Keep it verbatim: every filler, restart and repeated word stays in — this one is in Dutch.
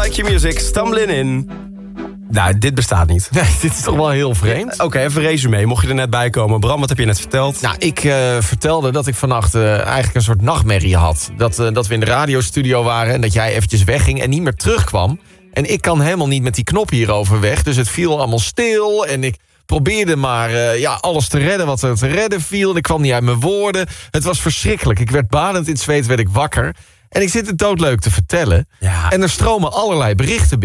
Like Your Music, Stumbling In. Nou, dit bestaat niet. Nee, dit is toch wel heel vreemd. Oké, okay, even resume. Mocht je er net bij komen. Bram, wat heb je net verteld? Nou, ik uh, vertelde dat ik vannacht uh, eigenlijk een soort nachtmerrie had. Dat, uh, dat we in de radiostudio waren en dat jij eventjes wegging en niet meer terugkwam. En ik kan helemaal niet met die knop hierover weg. Dus het viel allemaal stil en ik probeerde maar uh, ja, alles te redden wat er te redden viel. En ik kwam niet uit mijn woorden. Het was verschrikkelijk. Ik werd badend in het zweet, werd ik wakker. En ik zit het doodleuk te vertellen. Ja. En er stromen allerlei berichten binnen.